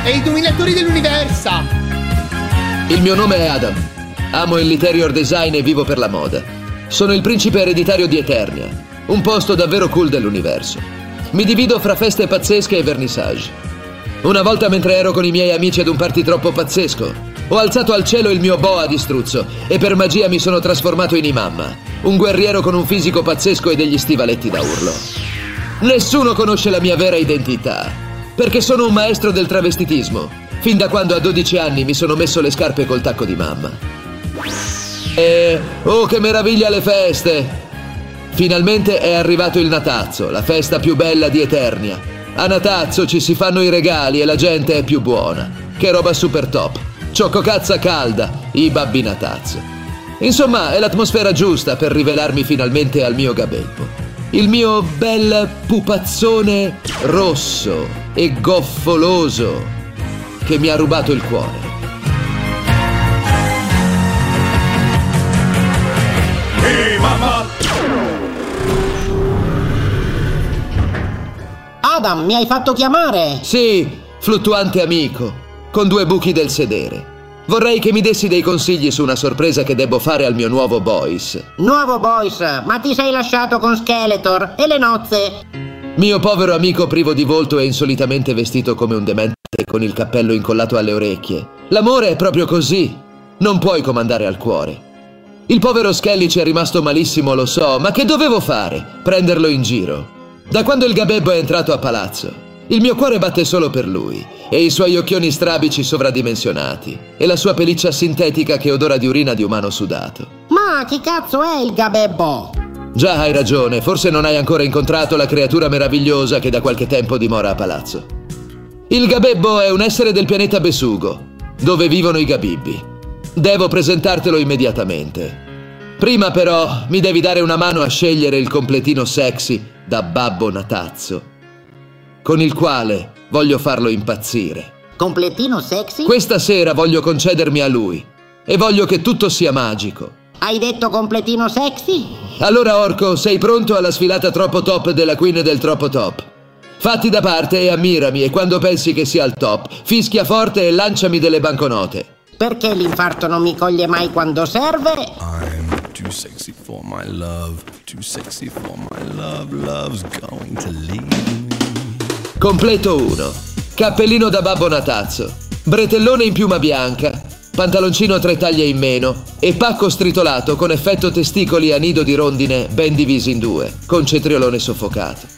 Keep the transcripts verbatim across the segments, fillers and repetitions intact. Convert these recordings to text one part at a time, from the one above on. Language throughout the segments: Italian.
e i dominatori dell'universo. Il mio nome è Adam. Amo il interior design e vivo per la moda. Sono il principe ereditario di Eternia, un posto davvero cool dell'universo. Mi divido fra feste pazzesche e vernissage. Una volta, mentre ero con i miei amici ad un party troppo pazzesco, ho alzato al cielo il mio boa di struzzo e per magia mi sono trasformato in Imamma, un guerriero con un fisico pazzesco e degli stivaletti da urlo. Nessuno conosce la mia vera identità, perché sono un maestro del travestitismo, fin da quando a dodici anni mi sono messo le scarpe col tacco di mamma. E... oh, che meraviglia le feste! Finalmente è arrivato il Natazzo, la festa più bella di Eternia. A Natazzo ci si fanno i regali e la gente è più buona. Che roba super top. Cioccocazza calda, i babbi Natazzo. Insomma, è l'atmosfera giusta per rivelarmi finalmente al mio gabebbo. Il mio bel pupazzone rosso e goffoloso che mi ha rubato il cuore. Hey, mamma! Adam, mi hai fatto chiamare? Sì, fluttuante amico, con due buchi del sedere. Vorrei che mi dessi dei consigli su una sorpresa che debbo fare al mio nuovo boys. Nuovo boys? Ma ti sei lasciato con Skeletor? E le nozze? Mio povero amico privo di volto e insolitamente vestito come un demente con il cappello incollato alle orecchie. L'amore è proprio così. Non puoi comandare al cuore. Il povero Skelly ci è rimasto malissimo, lo so, ma che dovevo fare? Prenderlo in giro. Da quando il gabebbo è entrato a palazzo, il mio cuore batte solo per lui, e i suoi occhioni strabici sovradimensionati, e la sua pelliccia sintetica che odora di urina di umano sudato. Ma chi cazzo è il gabebbo? Già, hai ragione, forse non hai ancora incontrato la creatura meravigliosa che da qualche tempo dimora a palazzo. Il gabebbo è un essere del pianeta Besugo, dove vivono i gabibbi. Devo presentartelo immediatamente. Prima però mi devi dare una mano a scegliere il completino sexy da Babbo Natazzo, con il quale voglio farlo impazzire. Completino sexy? Questa sera voglio concedermi a lui e voglio che tutto sia magico. Hai detto completino sexy? Allora, Orco, sei pronto alla sfilata troppo top della Queen del troppo top? Fatti da parte e ammirami, e quando pensi che sia al top, fischia forte e lanciami delle banconote. Perché l'infarto non mi coglie mai quando serve? I'm too sexy for my love, too sexy for my love, love's going to leave me. Completo uno. Cappellino da Babbo Natazzo, bretellone in piuma bianca, pantaloncino tre taglie in meno e pacco stritolato con effetto testicoli a nido di rondine ben divisi in due, con cetriolone soffocato.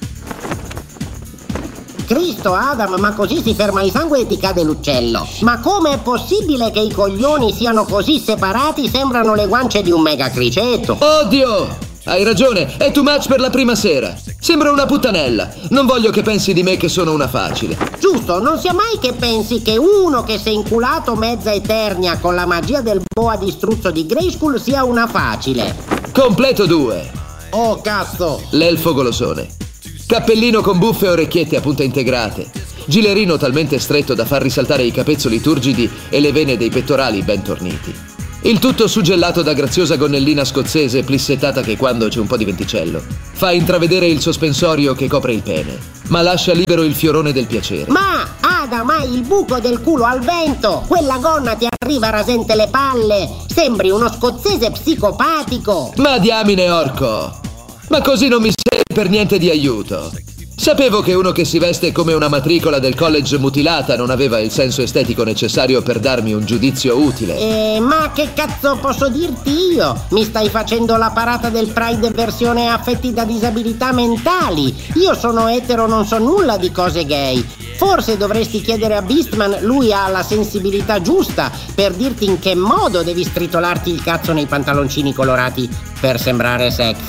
Cristo, Adam, ma così si ferma il sangue e ti cade l'uccello. Ma come è possibile che i coglioni siano così separati? Sembrano le guance di un mega criceto. Oddio! Hai ragione, è too much per la prima sera. Sembra una puttanella. Non voglio che pensi di me che sono una facile. Giusto, non sia mai che pensi che uno che si è inculato mezza Eternia con la magia del boa di struzzo di Grayskull sia una facile. Completo due. Oh, cazzo! L'elfo golosone. Cappellino con buffe e orecchiette a punta integrate. Gilerino talmente stretto da far risaltare i capezzoli turgidi e le vene dei pettorali ben torniti. Il tutto suggellato da graziosa gonnellina scozzese plissettata che, quando c'è un po' di venticello, fa intravedere il sospensorio che copre il pene, ma lascia libero il fiorone del piacere. Ma, Adam, hai il buco del culo al vento! Quella gonna ti arriva rasente le palle! Sembri uno scozzese psicopatico! Ma diamine, Orco! Ma così non mi sei per niente di aiuto. Sapevo che uno che si veste come una matricola del college mutilata non aveva il senso estetico necessario per darmi un giudizio utile. Eh, ma che cazzo posso dirti io? Mi stai facendo la parata del Pride versione affetti da disabilità mentali. Io sono etero, non so nulla di cose gay. Forse dovresti chiedere a Beastman, lui ha la sensibilità giusta per dirti in che modo devi stritolarti il cazzo nei pantaloncini colorati per sembrare sexy.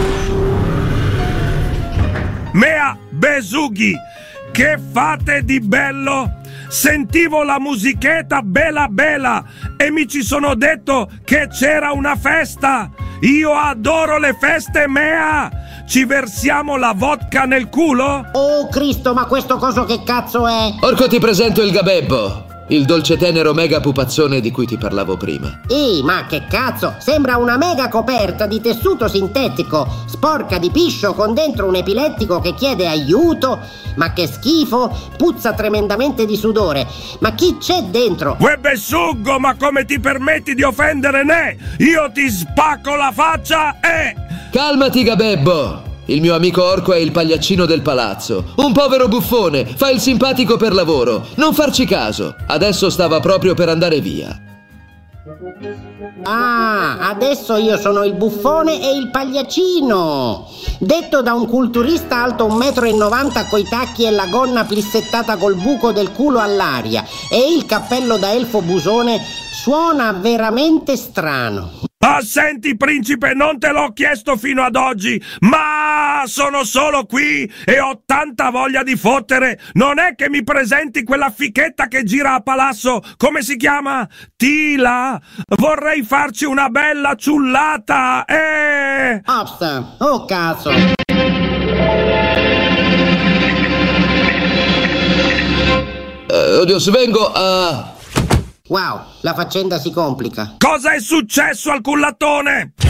Mea Besughi, che fate di bello? Sentivo la musichetta bella bella e mi ci sono detto che c'era una festa. Io adoro le feste, Mea. Ci versiamo la vodka nel culo? Oh Cristo, ma questo coso che cazzo è? Orco, ti presento il gabebbo. il dolce tenero mega pupazzone di cui ti parlavo prima. Ehi, ma che cazzo? Sembra una mega coperta di tessuto sintetico, sporca di piscio con dentro un epilettico che chiede aiuto. Ma che schifo, puzza tremendamente di sudore. Ma chi c'è dentro? Uè Besuggo, ma come ti permetti di offendere me? Io ti spacco la faccia e... Calmati, Gabebbo! Il mio amico orco è il pagliaccino del palazzo. Un povero buffone, fa il simpatico per lavoro. Non farci caso. Adesso stava proprio per andare via. Ah, adesso io sono il buffone e il pagliaccino. Detto da un culturista alto un metro e novanta coi tacchi e la gonna plissettata col buco del culo all'aria e il cappello da elfo busone, suona veramente strano. Ah, senti, principe, non te l'ho chiesto fino ad oggi, ma sono solo qui e ho tanta voglia di fottere. Non è che mi presenti quella fichetta che gira a palazzo, come si chiama? Tila. Vorrei farci una bella ciullata, eh! Ops, oh cazzo. Uh, oddio, svengo a... Wow, la faccenda si complica. Cosa è successo al cullattone?